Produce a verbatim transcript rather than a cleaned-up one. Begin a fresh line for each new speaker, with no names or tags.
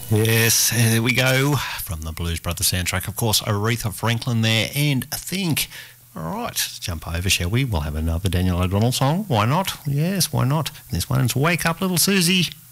Yes, there we go. From the Blues Brothers soundtrack, of course, Aretha Franklin there, and I think, all right, let's jump over, shall we? We'll have another Daniel O'Donnell song. Why not? Yes, why not? This one's Wake Up Little Susie.